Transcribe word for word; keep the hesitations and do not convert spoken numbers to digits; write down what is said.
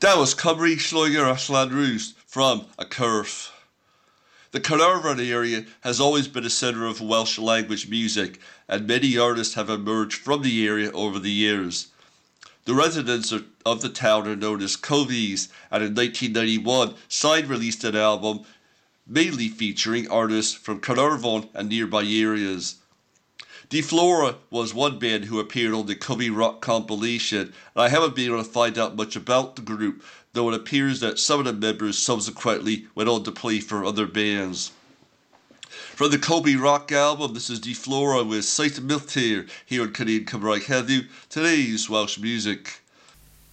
That was Cymru Schloiger Aslan Roost from A Curve. The Carnarvon area has always been a centre of Welsh language music, and many artists have emerged from the area over the years. The residents of the town are known as Covies, and in nineteen ninety-one, Sign released an album mainly featuring artists from Carnarvon and nearby areas. De Flora was one band who appeared on the Cubby Rock compilation, and I haven't been able to find out much about the group, though it appears that some of the members subsequently went on to play for other bands. From the Cubby Rock album, this is De Flora with Sight Miltair here on Canadian Cymraeg Heddiw, today's Welsh music.